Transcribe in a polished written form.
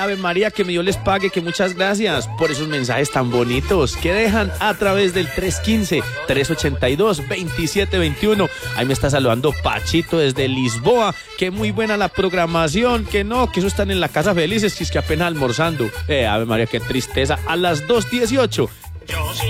Ave María, que mi Dios les pague, que muchas gracias por esos mensajes tan bonitos que dejan a través del 315-382-2721. Ahí me está saludando Pachito desde Lisboa, que muy buena la programación, que eso están en la casa felices, que es que apenas almorzando. Ave María, qué tristeza, a las 2:18.